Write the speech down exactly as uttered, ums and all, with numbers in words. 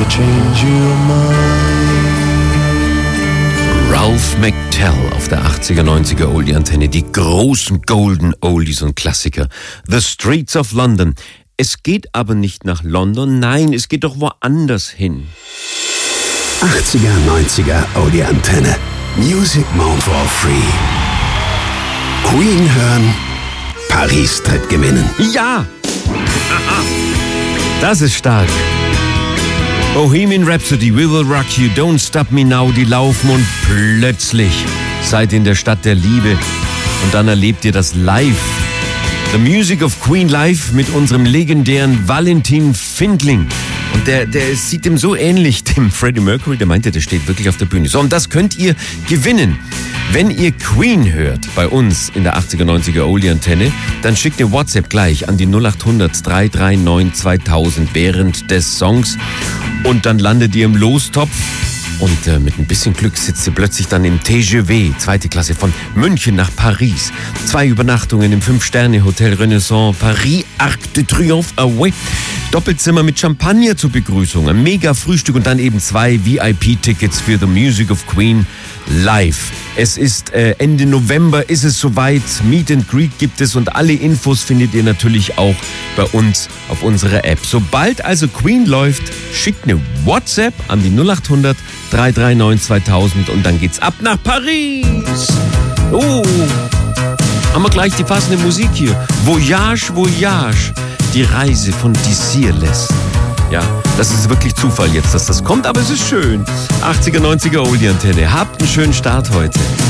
change your mind. Ralph McTell auf der achtziger, neunziger Oldie-Antenne, die großen Golden Oldies und Klassiker. The Streets of London. Es geht aber nicht nach London, nein, es geht doch woanders hin. achtziger, neunziger Oldie-Antenne. Music Mount for Free. Queen hören, Paris tritt gewinnen. Ja! Das ist stark. Bohemian Rhapsody, We Will Rock You, Don't Stop Me Now, die laufen und plötzlich seid ihr in der Stadt der Liebe und dann erlebt ihr das live. The Music of Queen live mit unserem legendären Valentin Findling. Und der, der sieht dem so ähnlich, dem Freddie Mercury, der meinte, der steht wirklich auf der Bühne. So, und das könnt ihr gewinnen. Wenn ihr Queen hört bei uns in der achtziger, neunziger Oldie-Antenne, dann schickt ihr WhatsApp gleich an die null acht hundert, drei drei neun, zweitausend während des Songs und dann landet ihr im Lostopf. Und äh, mit ein bisschen Glück sitzt ihr plötzlich dann im T G V, zweite Klasse, von München nach Paris. Zwei Übernachtungen im Fünf-Sterne-Hotel Renaissance Paris, Arc de Triomphe Away. Doppelzimmer mit Champagner zur Begrüßung, ein mega Frühstück und dann eben zwei V I P-Tickets für The Music of Queen live. Es ist äh, Ende November, ist es soweit. Meet and Greet gibt es und alle Infos findet ihr natürlich auch bei uns auf unserer App. Sobald also Queen läuft, schickt eine WhatsApp an die null acht hundert, drei drei neun, zweitausend und dann geht's ab nach Paris. Oh, haben wir gleich die passende Musik hier. Voyage, Voyage, die Reise von Desireless. Ja, das ist wirklich Zufall jetzt, dass das kommt, aber es ist schön. achtziger, neunziger Oldie-Antenne. Habt einen schönen Start heute.